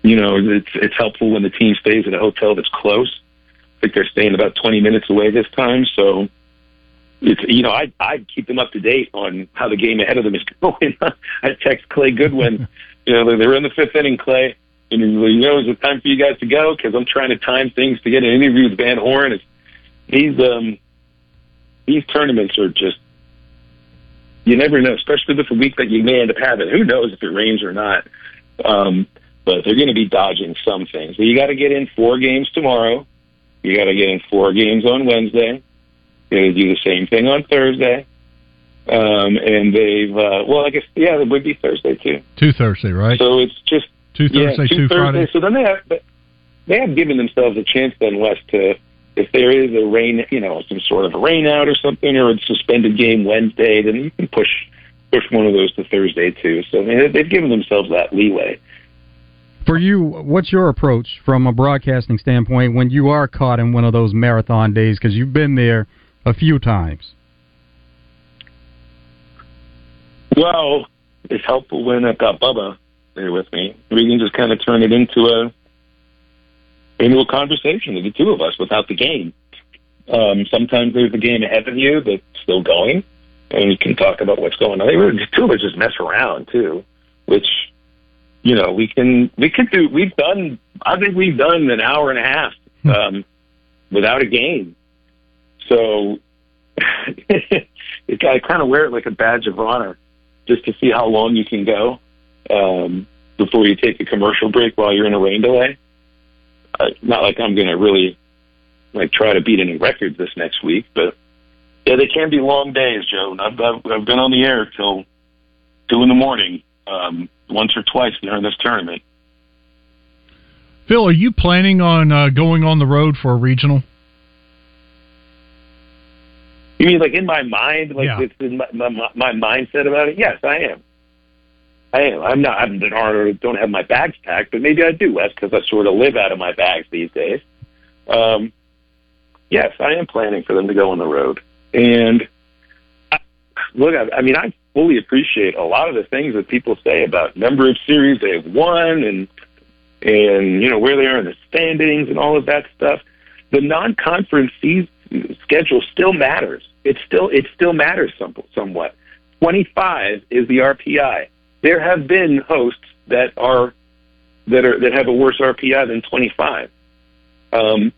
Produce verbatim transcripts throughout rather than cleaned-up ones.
you know, it's it's helpful when the team stays at a hotel that's close. I think they're staying about twenty minutes away this time, so it's, you know, I I keep them up to date on how the game ahead of them is going. I text Clay Goodwin, you know, they're in the fifth inning, Clay, and you know, is it time for you guys to go? Because I'm trying to time things to get an interview with Van Horn. It's, these um these tournaments are just, you never know, especially with the week that you may end up having. Who knows if it rains or not? Um, but they're going to be dodging some things. So you got to get in four games tomorrow. You got to get in four games on Wednesday. You got to do the same thing on Thursday. Um, and they've, uh, well, I guess, yeah, it would be Thursday too. Two Thursday, right? So it's just two Thursday, yeah, two, two Thursday. Friday. So then they have, they have given themselves a chance then, Wes, to, if there is a rain, you know, some sort of a rain out or something, or a suspended game Wednesday, then you can push push one of those to Thursday too. So I mean, they've given themselves that leeway. For you, what's your approach from a broadcasting standpoint when you are caught in one of those marathon days? Because you've been there a few times. Well, it's helpful when I've got Bubba there with me. We can just kind of turn it into a into a conversation with the two of us without the game. Um, sometimes there's a game ahead of you that's still going, and we can talk about what's going on. They were, the two of us just mess around too, which, you know, we can we could do. We've done. I think we've done an hour and a half um, without a game. So it, I kind of wear it like a badge of honor, just to see how long you can go um, before you take a commercial break while you're in a rain delay. Uh, not like I'm going to really like try to beat any records this next week, but yeah, they can be long days, Joe. I've, I've, I've been on the air till two in the morning um, once or twice during this tournament. Phil, are you planning on uh, going on the road for a regional? You mean like in my mind, like yeah. it's in my, my, my mindset about it? Yes, I am. I am. I'm not. I haven't been or don't have my bags packed, but maybe I do, Wes, because I sort of live out of my bags these days. Um, yes, I am planning for them to go on the road. And I, look, I, I mean, I fully appreciate a lot of the things that people say about number of series they've won and and you know where they are in the standings and all of that stuff. The non-conference season schedule still matters. It still it still matters some, somewhat. twenty-five is the R P I. There have been hosts that are that are that have a worse R P I than twenty-five. Um,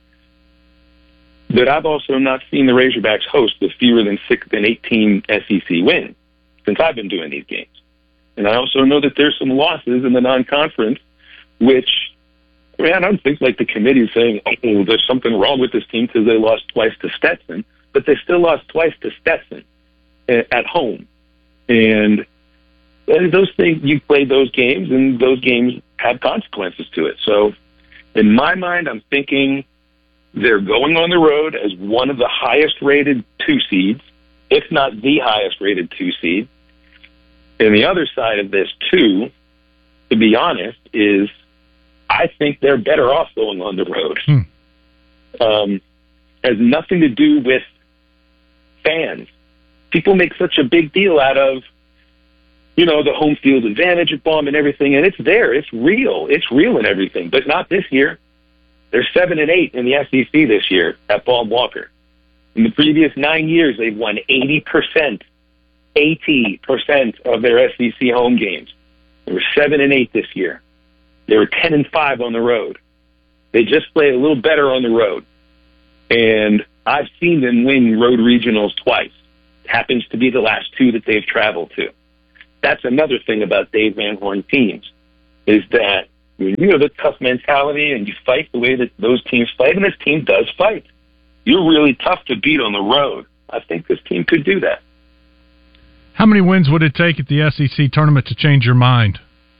but I've also not seen the Razorbacks host with fewer than six than eighteen S E C wins since I've been doing these games. And I also know that there's some losses in the non-conference, which I mean, I don't think like the committee is saying, oh, there's something wrong with this team because they lost twice to Stetson, but they still lost twice to Stetson at home. And those things, you play those games, and those games have consequences to it. So in my mind, I'm thinking they're going on the road as one of the highest-rated two seeds, if not the highest-rated two seed. And the other side of this, too, to be honest, is I think they're better off going on the road. Hmm. Um, has nothing to do with fans. People make such a big deal out of, you know, the home field advantage at Baum and everything, and it's there. It's real. It's real and everything, but not this year. They're seven and eight in the S E C this year at Baum Walker. In the previous nine years, they've won eighty percent, eighty percent of their S E C home games. They were seven and eight this year. They were ten and five on the road. They just play a little better on the road. And I've seen them win road regionals twice. It happens to be the last two that they've traveled to. That's another thing about Dave Van Horn teams, is that when you have a tough mentality and you fight the way that those teams fight, and this team does fight, you're really tough to beat on the road. I think this team could do that. How many wins would it take at the S E C tournament to change your mind?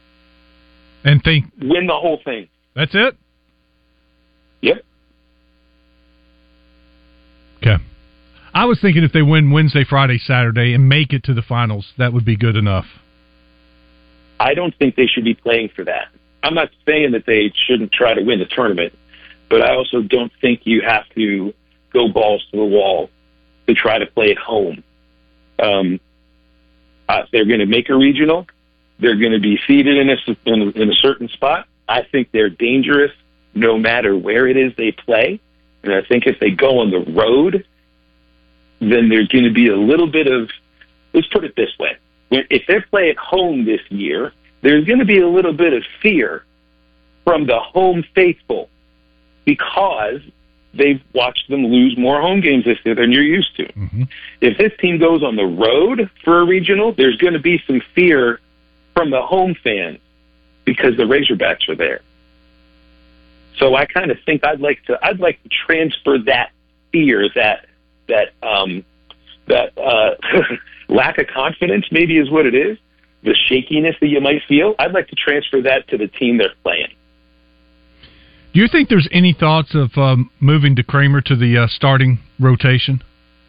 And think win the whole thing. That's it? Yep. Okay. I was thinking if they win Wednesday, Friday, Saturday, and make it to the finals, that would be good enough. I don't think they should be playing for that. I'm not saying that they shouldn't try to win the tournament, but I also don't think you have to go balls to the wall to try to play at home. Um, uh, they're going to make a regional. They're going to be seated in a, in a, in a certain spot. I think they're dangerous no matter where it is they play. And I think if they go on the road, then there's going to be a little bit of, let's put it this way. When, if they play at home this year, there's going to be a little bit of fear from the home faithful because they've watched them lose more home games this year than you're used to. Mm-hmm. If this team goes on the road for a regional, there's going to be some fear from the home fans because the Razorbacks are there. So I kind of think I'd like to I'd like to transfer that fear, that that um, that uh, lack of confidence, maybe is what it is, the shakiness that you might feel. I'd like to transfer that to the team they're playing. Do you think there's any thoughts of um, moving to Kramer to the uh, starting rotation?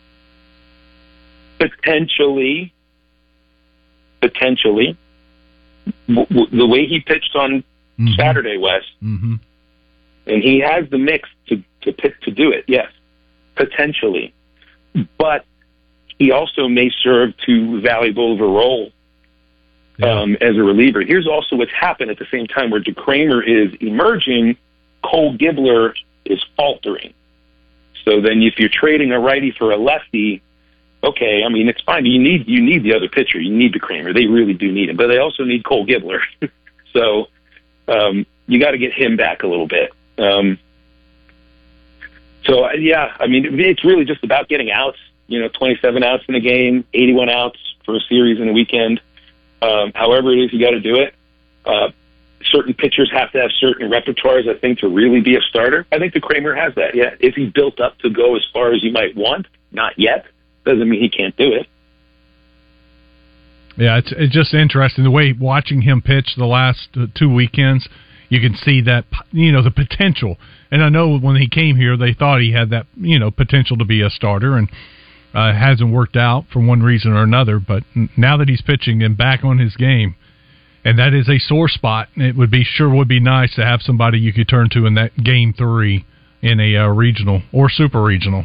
Potentially. Potentially. W- w- the way he pitched on mm-hmm. Saturday, Wes, mm-hmm. and he has the mix to, to, to do it, yes, potentially. But he also may serve too valuable of a role yeah. um, as a reliever. Here's also what's happened at the same time where DeCramer is emerging, Cole Gibbler is faltering. So then if you're trading a righty for a lefty, okay, I mean, it's fine. You need you need the other pitcher. You need DeCramer. They really do need him. But they also need Cole Gibbler. so um, you got to get him back a little bit. Um, so, yeah, I mean, it's really just about getting outs. You know, twenty-seven outs in a game, eighty-one outs for a series in a weekend. Um, however it is, you got to do it. Uh, certain pitchers have to have certain repertoires, I think, to really be a starter. I think DeCramer has that, yeah. Is he built up to go as far as you might want? Not yet. Doesn't mean he can't do it. Yeah, it's it's just interesting the way watching him pitch the last uh, two weekends. You can see that, you know, the potential. And I know when he came here, they thought he had that, you know, potential to be a starter, and uh, it hasn't worked out for one reason or another. But now that he's pitching and back on his game, and that is a sore spot, it would be sure would be nice to have somebody you could turn to in that game three in a uh, regional or super regional.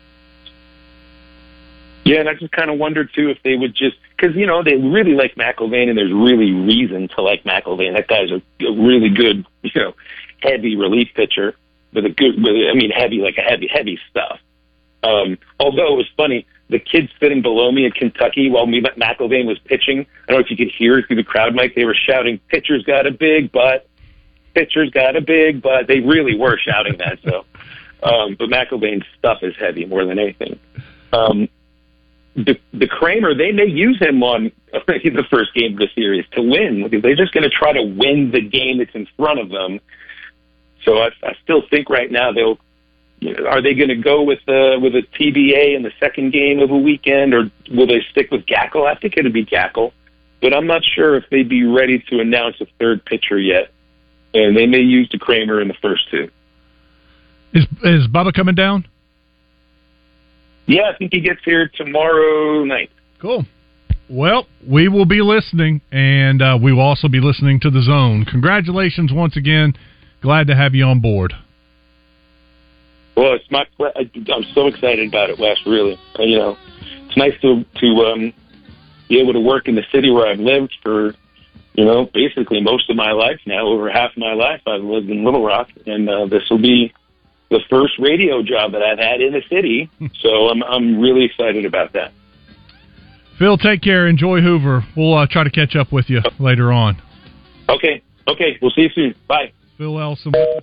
Yeah, and I just kind of wondered, too, if they would just – because, you know, they really like McIlvain, and there's really reason to like McIlvain. That guy's a, a really good, you know, heavy relief pitcher with a good – I mean, heavy, like a heavy, heavy stuff. Um, although it was funny, the kids sitting below me in Kentucky while me, McIlvain was pitching, I don't know if you could hear it through the crowd mic, they were shouting, "Pitcher's got a big butt, pitcher's got a big butt." They really were shouting that. So, um, but McIlvain's stuff is heavy more than anything. Um The, the Kramer, they may use him on the first game of the series to win because they're just going to try to win the game that's in front of them. So I, I still think right now they'll. You know, are they going to go with uh, with a T B A in the second game of a weekend, or will they stick with Gackle? I think it'll be Gackle, but I'm not sure if they'd be ready to announce a third pitcher yet. And they may use the Kramer in the first two. Is is Bubba coming down? Yeah, I think he gets here tomorrow night. Cool. Well, we will be listening, and uh, we will also be listening to The Zone. Congratulations once again. Glad to have you on board. Well, it's my. I'm so excited about it, Wes. Really, uh, you know, it's nice to to um, be able to work in the city where I've lived for, you know, basically most of my life now. Over half my life, I've lived in Little Rock, and uh, this will be the first radio job that I've had in the city, so I'm I'm really excited about that. Phil, take care. Enjoy Hoover. We'll uh, try to catch up with you later on. Okay. Okay. We'll see you soon. Bye. Phil Elson with us.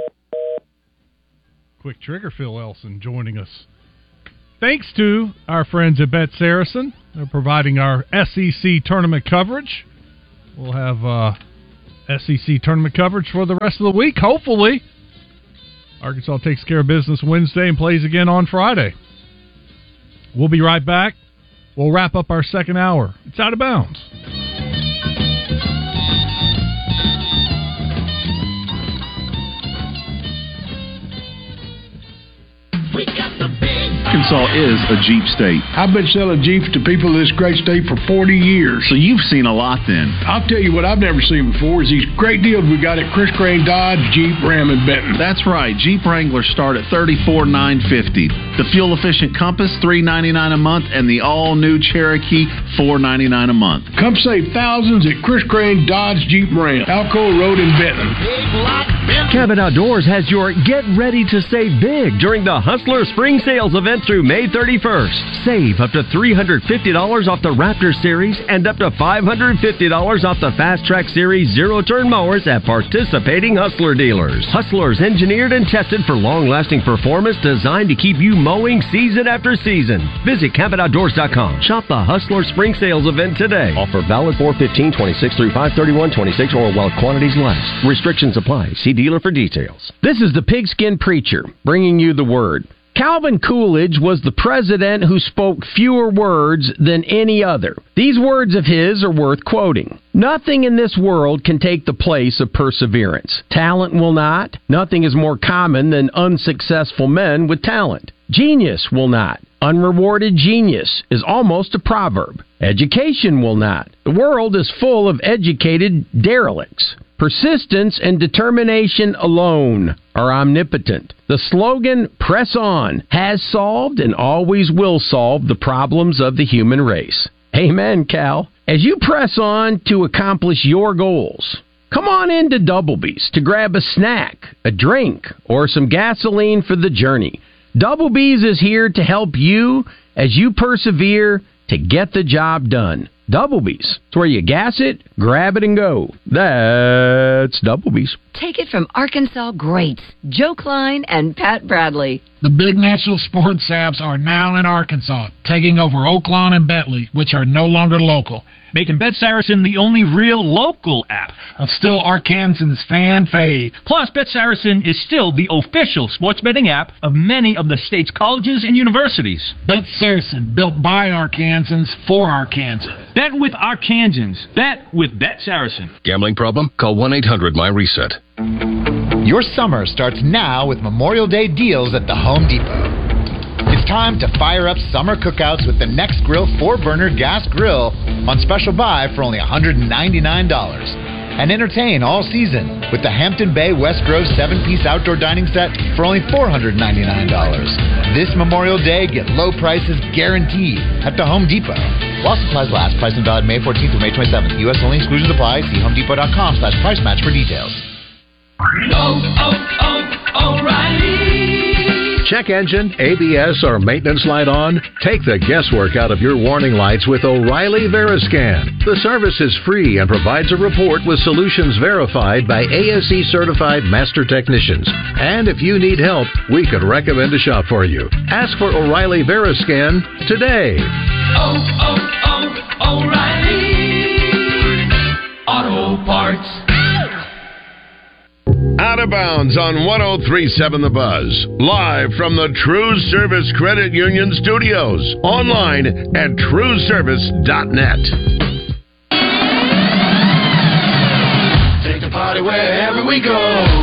Quick Trigger Phil Elson joining us. Thanks to our friends at Bet Saracen. They're providing our S E C tournament coverage. We'll have uh, S E C tournament coverage for the rest of the week, hopefully. Arkansas takes care of business Wednesday and plays again on Friday. We'll be right back. We'll wrap up our second hour. It's Out of Bounds. We got the big Arkansas is a Jeep state. I've been selling Jeeps to people in this great state for forty years. So you've seen a lot then. I'll tell you what I've never seen before is these great deals we got at Chris Crane Dodge, Jeep, Ram, and Benton. That's right. Jeep Wranglers start at thirty-four thousand nine hundred fifty dollars. The fuel-efficient Compass, three hundred ninety-nine dollars a month, and the all-new Cherokee, four hundred ninety-nine dollars a month. Come save thousands at Chris Crane Dodge, Jeep, Ram, Alcoa Road in Benton. Cabot Outdoors has your Get Ready to Save Big during the Hustler Spring Sales event through May thirty-first. Save up to three hundred fifty dollars off the Raptor Series and up to five hundred fifty dollars off the Fast Track Series zero-turn mowers at participating Hustler dealers. Hustlers engineered and tested for long-lasting performance designed to keep you mowing season after season. Visit Cabot Outdoors dot com. Shop the Hustler Spring Sales event today. Offer valid four fifteen twenty-six through five thirty-one twenty-six or while quantities last. Restrictions apply. See dealer for details. This is the Pigskin Preacher, bringing you the word. Calvin Coolidge was the president who spoke fewer words than any other. These words of his are worth quoting. Nothing in this world can take the place of perseverance. Talent will not. Nothing is more common than unsuccessful men with talent. Genius will not. Unrewarded genius is almost a proverb. Education will not. The world is full of educated derelicts. Persistence and determination alone are omnipotent. The slogan, Press On, has solved and always will solve the problems of the human race. Amen, Cal. As you press on to accomplish your goals, come on into Doublebee's to grab a snack, a drink, or some gasoline for the journey. Doublebee's is here to help you as you persevere to get the job done. Doublebee's. It's where you gas it, grab it, and go. That's Doublebee's. Take it from Arkansas greats, Joe Klein and Pat Bradley. The big national sports apps are now in Arkansas, taking over Oaklawn and Bentley, which are no longer local, making Bet Saracen the only real local app. And still Arkansans' fan fave. Plus, Bet Saracen is still the official sports betting app of many of the state's colleges and universities. Bet Saracen, built by Arkansans for Arkansans. Bet with Arkansans. Bet with Bet Saracen. Gambling problem? Call one eight hundred my reset. Your summer starts now with Memorial Day deals at the Home Depot. It's time to fire up summer cookouts with the Next Grill four-burner gas grill on special buy for only one hundred ninety-nine dollars. And entertain all season with the Hampton Bay West Grove seven-piece outdoor dining set for only four hundred ninety-nine dollars. This Memorial Day, get low prices guaranteed at the Home Depot. While supplies last, price and valid May fourteenth through May twenty-seventh. U S only, exclusions apply. See homedepot.com slash price match for details. Oh, oh, oh, O'Reilly. Check engine, A B S, or maintenance light on? Take the guesswork out of your warning lights with O'Reilly Veriscan. The service is free and provides a report with solutions verified by A S E certified master technicians. And if you need help, we could recommend a shop for you. Ask for O'Reilly Veriscan today. Oh, oh, oh, O'Reilly Auto Parts. Out of Bounds on one oh three point seven The Buzz. Live from the True Service Credit Union studios. Online at true service dot net. Take the party wherever we go.